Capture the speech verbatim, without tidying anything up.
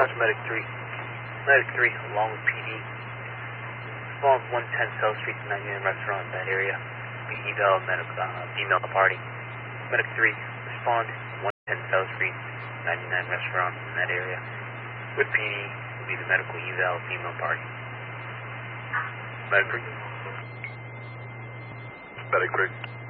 Dispatch Medic three. Medic three, along with P D. Respond one ten South Street to ninety-nine Restaurant in that area. Be eval medic, uh, female party. Medic three, respond one ten South Street, ninety-nine Restaurant in that area. With P D, will be the medical eval female party. Medic three. Medic three.